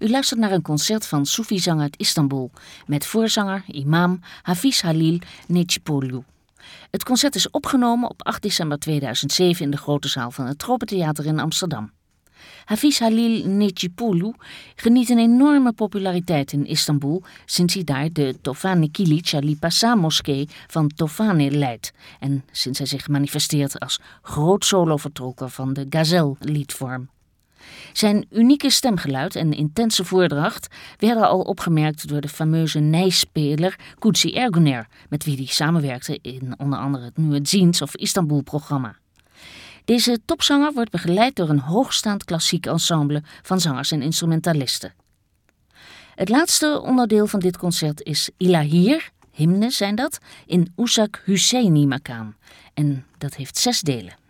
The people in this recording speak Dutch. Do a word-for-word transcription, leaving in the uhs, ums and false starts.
U luistert naar een concert van Soefizang uit Istanbul met voorzanger, imam Hafiz Halil Necipoglu. Het concert is opgenomen op acht december tweeduizend zeven in de grote zaal van het Tropentheater in Amsterdam. Hafiz Halil Necipoglu geniet een enorme populariteit in Istanbul sinds hij daar de Tofane Kiliç Ali Pasa moskee van Tofane leidt en sinds hij zich manifesteert als groot solovertolker van de Gazel-liedvorm. Zijn unieke stemgeluid en intense voordracht werden al opgemerkt door de fameuze nijspeler Kutsi Erguner, met wie hij samenwerkte in onder andere het Muezzins of Istanbul-programma. Deze topzanger wordt begeleid door een hoogstaand klassiek ensemble van zangers en instrumentalisten. Het laatste onderdeel van dit concert is Ilahir, hymnen zijn dat, in Usak Husseini Maqam. En dat heeft zes delen.